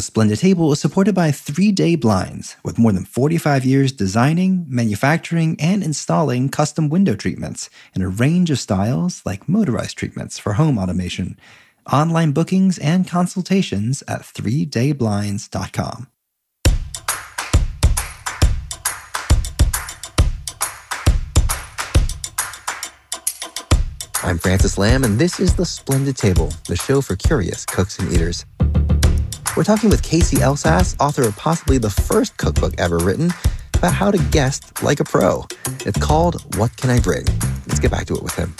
The Splendid Table is supported by 3 Day Blinds, with more than 45 years designing, manufacturing, and installing custom window treatments in a range of styles like motorized treatments for home automation. Online bookings and consultations at 3dayblinds.com. I'm Francis Lamb, and this is The Splendid Table, the show for curious cooks and eaters. We're talking with Casey Elsass, author of possibly the first cookbook ever written, about how to guest like a pro. It's called What Can I Bring? Let's get back to it with him.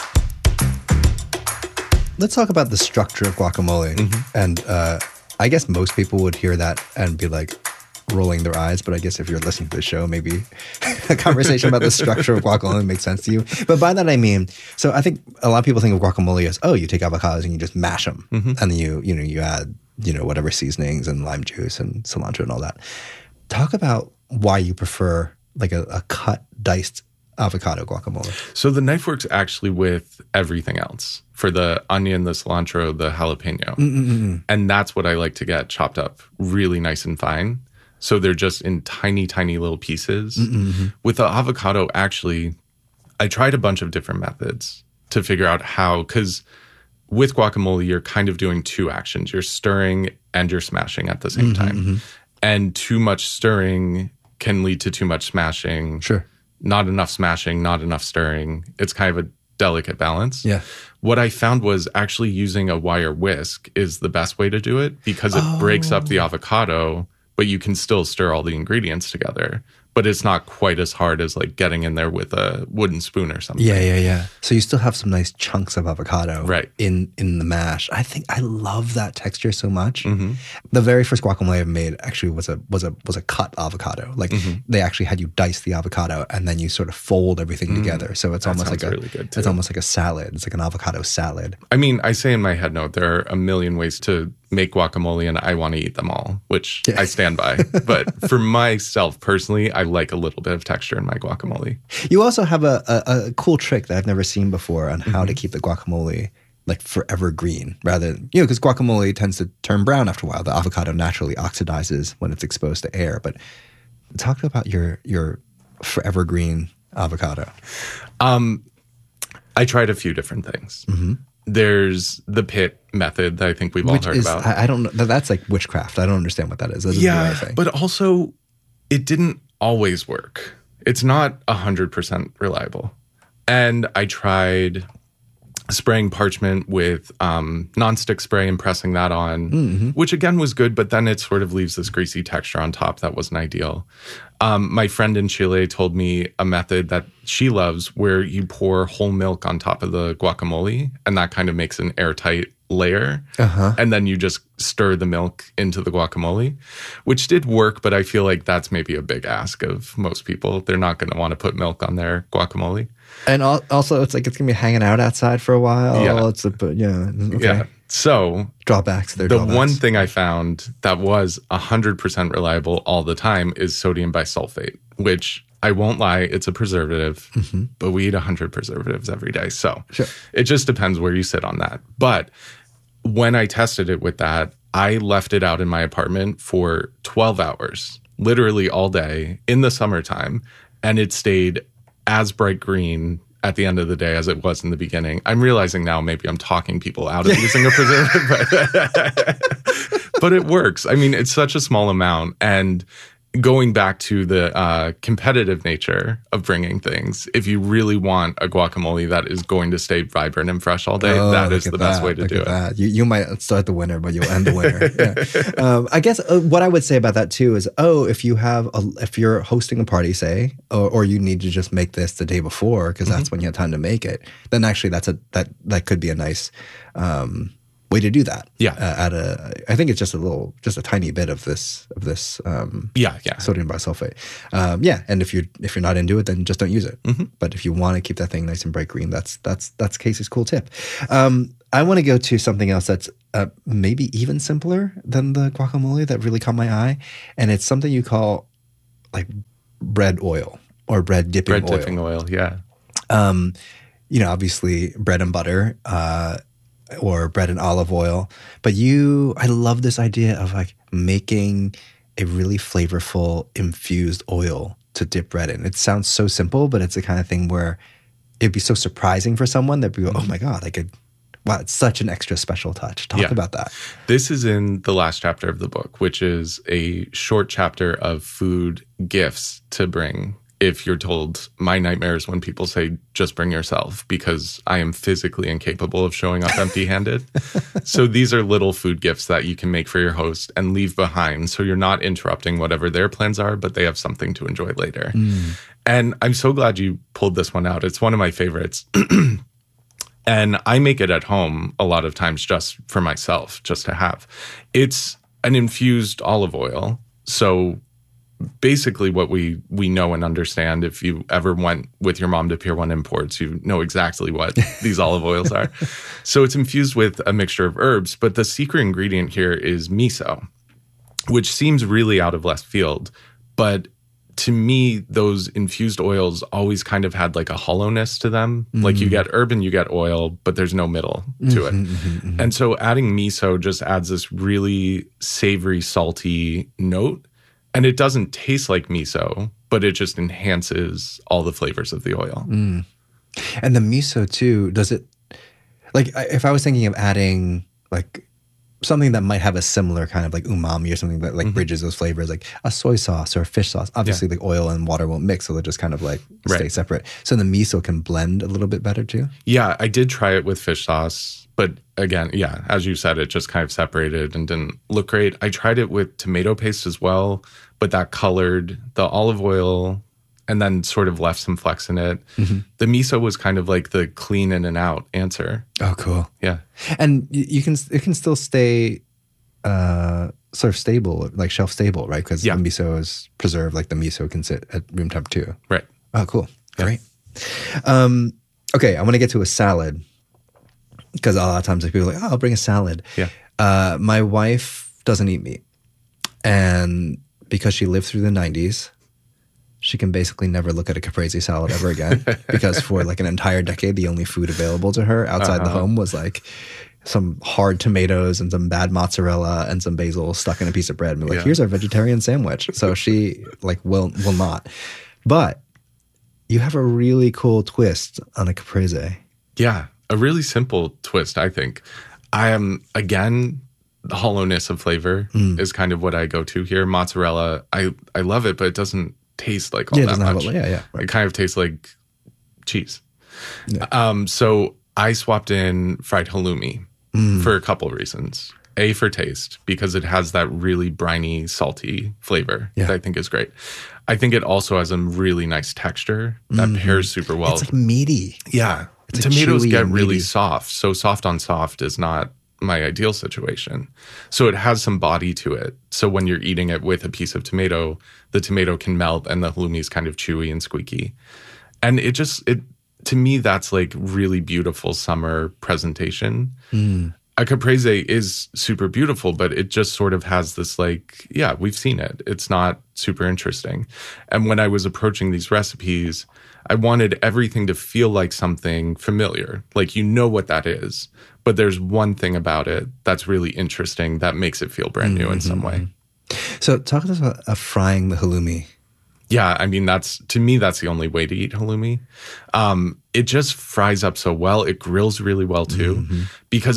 Let's talk about the structure of guacamole. Mm-hmm. And I guess most people would hear that and be like rolling their eyes. But I guess if you're listening to the show, maybe a conversation about the structure of guacamole makes sense to you. But by that, I mean, so I think a lot of people think of guacamole as, oh, you take avocados and you just mash them. Mm-hmm. And then you add, whatever seasonings and lime juice and cilantro and all that. Talk about why you prefer like a cut, diced avocado guacamole. So the knife works actually with everything else. For the onion, the cilantro, the jalapeno. Mm-mm-mm. And that's what I like to get chopped up really nice and fine. So they're just in tiny, tiny little pieces. Mm-hmm. With the avocado, actually, I tried a bunch of different methods to figure out how, because with guacamole, you're kind of doing two actions. You're stirring and you're smashing at the same time. Mm-hmm. And too much stirring can lead to too much smashing. Sure. Not enough smashing, not enough stirring. It's kind of a delicate balance. Yeah. What I found was actually using a wire whisk is the best way to do it because it breaks up the avocado, but you can still stir all the ingredients together. But it's not quite as hard as like getting in there with a wooden spoon or something. Yeah. So you still have some nice chunks of avocado in the mash. I think I love that texture so much. Mm-hmm. The very first guacamole I made actually was a cut avocado. Like they actually had you dice the avocado and then you sort of fold everything together. So it's almost like it's almost like a salad. It's like an avocado salad. I mean, I say in my head note there are a million ways to make guacamole and I want to eat them all, which I stand by. But for myself personally, I like a little bit of texture in my guacamole. You also have a cool trick that I've never seen before on how to keep the guacamole like forever green rather than, because guacamole tends to turn brown after a while. The avocado naturally oxidizes when it's exposed to air. But talk about your forever green avocado. I tried a few different things. Mm-hmm. There's the pit method that I think we've all heard about. I don't know. That's like witchcraft. I don't understand what that is. Yeah, but also it didn't always work. It's not 100% reliable. And I tried spraying parchment with nonstick spray and pressing that on, which again was good, but then it sort of leaves this greasy texture on top. That wasn't ideal. My friend in Chile told me a method that she loves where you pour whole milk on top of the guacamole, and that kind of makes an airtight layer. And then you just stir the milk into the guacamole, which did work, but I feel like that's maybe a big ask of most people. They're not going to want to put milk on their guacamole. And also, it's like it's going to be hanging out outside for a while. Yeah. Yeah. So drawbacks. The one thing I found that was 100% reliable all the time is sodium bisulfate, which I won't lie, it's a preservative, but we eat 100 preservatives every day. So It just depends where you sit on that. But when I tested it with that, I left it out in my apartment for 12 hours, literally all day in the summertime, and it stayed as bright green at the end of the day as it was in the beginning. I'm realizing now maybe I'm talking people out of using a preservative, but it works. I mean, it's such a small amount. And going back to the competitive nature of bringing things, if you really want a guacamole that is going to stay vibrant and fresh all day, that is the best way to do it. You might start the winner, but you'll end the winner. I guess what I would say about that too is, if you're hosting a party, say, or you need to just make this the day before because that's when you have time to make it, then actually that could be a nice way to do that. Yeah. I think it's just a tiny bit of this sodium bisulfate. And if you're not into it, then just don't use it. But if you want to keep that thing nice and bright green, that's Casey's cool tip. I want to go to something else that's maybe even simpler than the guacamole that really caught my eye, and it's something you call like bread oil or bread dipping oil. Bread dipping oil, yeah. Obviously bread and butter. or bread in olive oil. But I love this idea of like making a really flavorful infused oil to dip bread in. It sounds so simple, but it's the kind of thing where it'd be so surprising for someone that we go, oh my God, wow, it's such an extra special touch. Talk about that. This is in the last chapter of the book, which is a short chapter of food gifts to bring. If you're told, my nightmare is when people say, just bring yourself, because I am physically incapable of showing up empty-handed. So these are little food gifts that you can make for your host and leave behind. So you're not interrupting whatever their plans are, but they have something to enjoy later. And I'm so glad you pulled this one out. It's one of my favorites. And I make it at home a lot of times just for myself, just to have. It's an infused olive oil. So basically what we know and understand, if you ever went with your mom to Pier 1 Imports, you know exactly what these olive oils are. So it's infused with a mixture of herbs, but the secret ingredient here is miso, which seems really out of left field. But to me, those infused oils always kind of had like a hollowness to them. Like you get herb and you get oil, but there's no middle to it. And so adding miso just adds this really savory, salty note. And it doesn't taste like miso, but it just enhances all the flavors of the oil. And the miso too, does it, like if I was thinking of adding like something that might have a similar kind of like umami or something that like bridges those flavors, like a soy sauce or a fish sauce, obviously like oil and water won't mix, so they'll just kind of like stay separate. So the miso can blend a little bit better too? Yeah, I did try it with fish sauce. But again, yeah, as you said, it just kind of separated and didn't look great. I tried it with tomato paste as well, but that colored the olive oil and then sort of left some flecks in it. The miso was kind of like the clean in and out answer. Oh, cool. Yeah. And it can still stay sort of stable, like shelf stable, right? Because the miso is preserved, like the miso can sit at room temp too. Right. Oh, cool. Great. Okay, I want to get to a salad. Because a lot of times like, people are like, oh, I'll bring a salad. Yeah. My wife doesn't eat meat. And because she lived through the 90s, she can basically never look at a caprese salad ever again. Because for like an entire decade, the only food available to her outside the home was like some hard tomatoes and some bad mozzarella and some basil stuck in a piece of bread. And we're like, here's our vegetarian sandwich. So she like will not. But you have a really cool twist on a caprese. Yeah. A really simple twist, I think. I am, again, the hollowness of flavor is kind of what I go to here. Mozzarella, I love it, but it doesn't taste like all that much. Right. It kind of tastes like cheese. Yeah. So I swapped in fried halloumi for a couple of reasons. A, for taste, because it has that really briny, salty flavor that I think is great. I think it also has a really nice texture that pairs super well. It's like meaty. Yeah. Tomatoes get really soft. So soft on soft is not my ideal situation. So it has some body to it. So when you're eating it with a piece of tomato, the tomato can melt and the halloumi is kind of chewy and squeaky. And it to me, that's like really beautiful summer presentation. A caprese is super beautiful, but it just sort of has this like, yeah, we've seen it. It's not super interesting. And when I was approaching these recipes, I wanted everything to feel like something familiar. Like, you know what that is, but there's one thing about it that's really interesting that makes it feel brand new in some way. So talk to us about frying the halloumi. Yeah, I mean, to me, that's the only way to eat halloumi. It just fries up so well. It grills really well too, because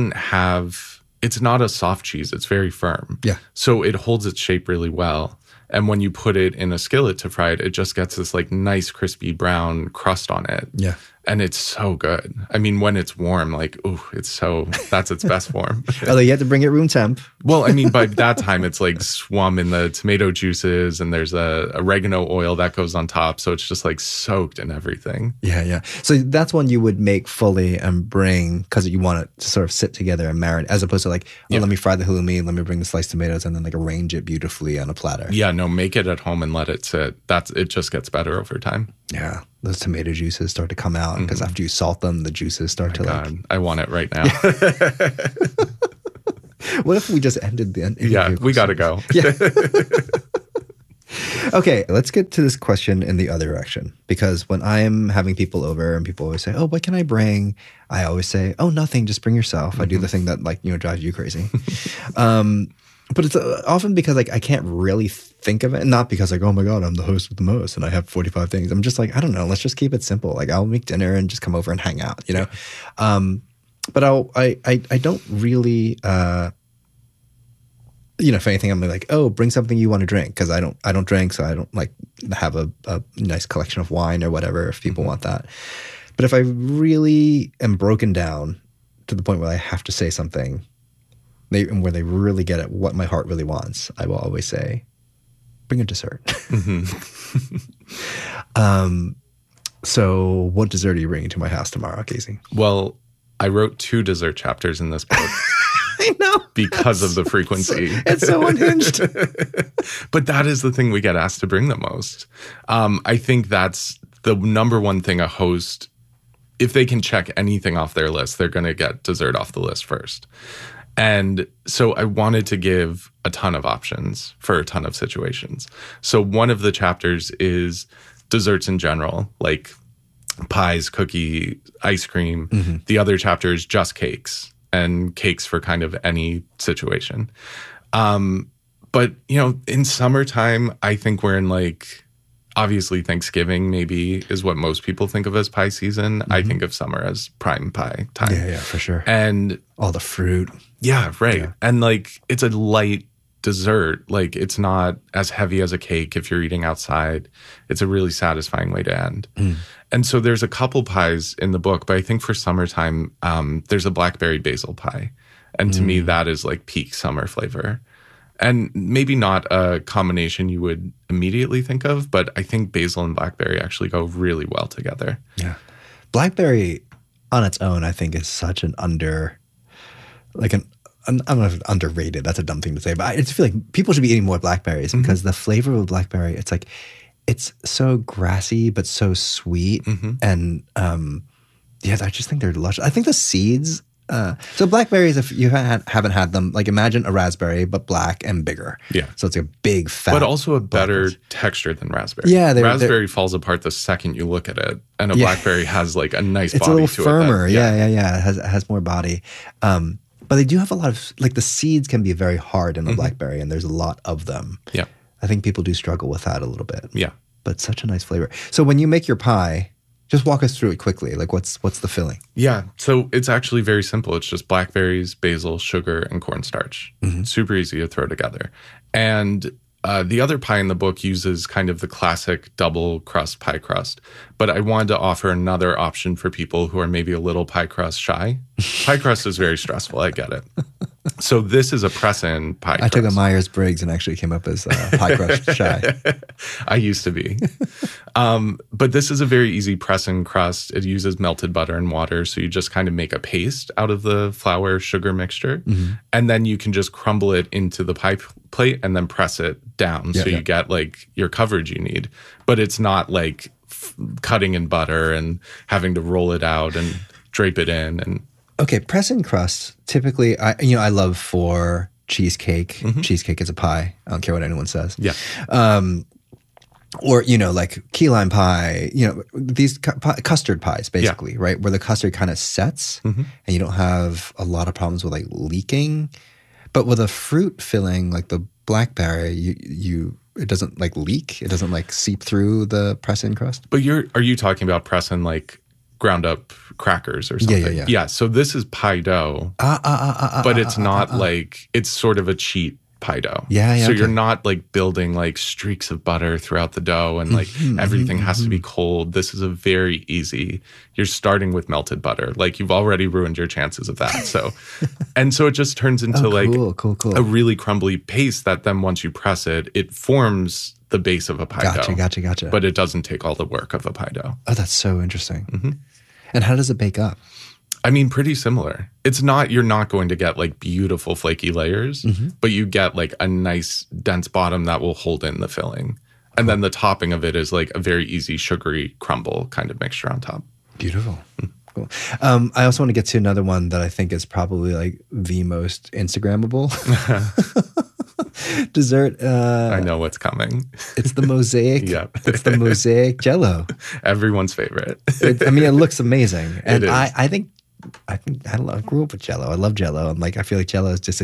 it's not a soft cheese. It's very firm. Yeah. So it holds its shape really well. And when you put it in a skillet to fry it, it just gets this like nice crispy brown crust on it. Yeah. And it's so good. I mean, when it's warm, like, ooh, that's its best form. Although you have to bring it room temp. Well, I mean, by that time, it's like swum in the tomato juices and there's a oregano oil that goes on top. So it's just like soaked in everything. Yeah, yeah. So that's one you would make fully and bring because you want it to sort of sit together and marinate, as opposed to like, let me fry the halloumi, let me bring the sliced tomatoes and then like arrange it beautifully on a platter. Yeah, no, make it at home and let it sit. It just gets better over time. Yeah. Those tomato juices start to come out because after you salt them, the juices start to like... I want it right now. What if we just ended the interview? Yeah, we got to go. Yeah. Okay, let's get to this question in the other direction. Because when I'm having people over and people always say, oh, what can I bring? I always say, oh, nothing, just bring yourself. I do the thing that drives you crazy. But it's often because I can't really think of it. Not because oh my God, I'm the host with the most and I have 45 things. I'm just I don't know. Let's just keep it simple. I'll make dinner and just come over and hang out, you know? But I don't really, if anything, I'm oh, bring something you want to drink. Cause I don't drink. So I don't have a nice collection of wine or whatever if people want that. But if I really am broken down to the point where I have to say something, where they really get at what my heart really wants, I will always say, bring a dessert. So what dessert are you bringing to my house tomorrow, Casey? Well, I wrote 2 dessert chapters in this book. I know. Because of the frequency. It's so unhinged. But that is the thing we get asked to bring the most. I think that's the number one thing a host, if they can check anything off their list, they're going to get dessert off the list first. And so I wanted to give a ton of options for a ton of situations. So one of the chapters is desserts in general, like pies, cookie, ice cream. Mm-hmm. The other chapter is just cakes and cakes for kind of any situation. But, in summertime, I think we're in obviously Thanksgiving maybe is what most people think of as pie season. Mm-hmm. I think of summer as prime pie time. Yeah, for sure. And all the fruit. Yeah, right. Yeah. And it's a light dessert. It's not as heavy as a cake if you're eating outside. It's a really satisfying way to end. Mm. And so there's a couple pies in the book, but I think for summertime, there's a blackberry basil pie. And to me, that is peak summer flavor. And maybe not a combination you would immediately think of, but I think basil and blackberry actually go really well together. Yeah. Blackberry on its own, I think, is such an I don't know if it's underrated. That's a dumb thing to say, but I just feel like people should be eating more blackberries because the flavor of blackberry, it's so grassy but so sweet, and I just think they're luscious. I think the seeds. So blackberries, if you haven't had them, imagine a raspberry but black and bigger. Yeah. So it's a big fat, but also a better texture than raspberry. Yeah, raspberry falls apart the second you look at it, and a blackberry has a nice body to it. It's a little firmer. Yeah. It has more body. But they do have a lot of the seeds can be very hard in the blackberry, and there's a lot of them. Yeah, I think people do struggle with that a little bit. Yeah, but such a nice flavor. So when you make your pie, just walk us through it quickly. What's the filling? Yeah, so it's actually very simple. It's just blackberries, basil, sugar, and cornstarch. Mm-hmm. Super easy to throw together. And the other pie in the book uses kind of the classic double crust pie crust, but I wanted to offer another option for people who are maybe a little pie crust shy. Pie crust is very stressful. I get it. So this is a press-in pie crust. I took a Myers-Briggs and actually came up as pie crust shy. I used to be. But this is a very easy press-in crust. It uses melted butter and water, so you just kind of make a paste out of the flour sugar mixture, and then you can just crumble it into the pie plate and then press it down you get your coverage you need. But it's not cutting in butter and having to roll it out and drape it in. And okay, press-in crust, typically, I love for cheesecake. Mm-hmm. Cheesecake is a pie. I don't care what anyone says. Yeah. Or, key lime pie, these custard pies, basically, right? Where the custard kind of sets and you don't have a lot of problems with leaking. But with a fruit filling, the blackberry, it doesn't leak. It doesn't seep through the press-in crust. But are you talking about press-in ground up crackers or something? Yeah. So this is pie dough, but it's not it's sort of a cheat pie dough. So you're not building streaks of butter throughout the dough and everything has to be cold. This is a very easy. You're starting with melted butter. You've already ruined your chances of that. So, and so it just turns into cool. a really crumbly paste that then once you press it, it forms the base of a pie dough. Gotcha. But it doesn't take all the work of a pie dough. Oh, that's so interesting. Mm-hmm. And how does it bake up? I mean, pretty similar. You're not going to get beautiful flaky layers, but you get a nice dense bottom that will hold in the filling. And then the topping of it is a very easy sugary crumble kind of mixture on top. Beautiful. Cool. I also want to get to another one that I think is probably the most Instagrammable. Dessert. I know what's coming. It's the mosaic. Yep. It's the mosaic Jell-O. Everyone's favorite. It looks amazing. And It is. I think I grew up with Jell-O. I love Jell-O. And like, I feel like Jell-O is just